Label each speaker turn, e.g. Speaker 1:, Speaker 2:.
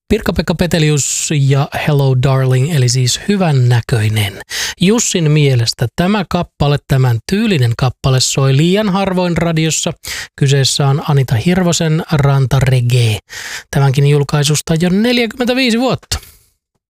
Speaker 1: Pirkka-Pekka Petelius ja Hello Darling, eli siis hyvän näköinen. Jussin mielestä tämä kappale, tämän tyylinen kappale soi liian harvoin radiossa. Kyseessä on Anita Hirvosen Rantareggae. Tämänkin julkaisusta jo 45 vuotta.